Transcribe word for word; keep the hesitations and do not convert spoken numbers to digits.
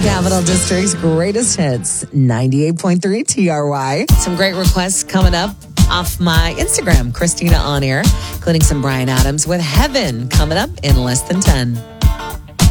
Capital District's greatest hits, ninety-eight point three T R Y. Some great requests coming up off my Instagram, Christina On Air, including some Bryan Adams with Heaven coming up in less than ten.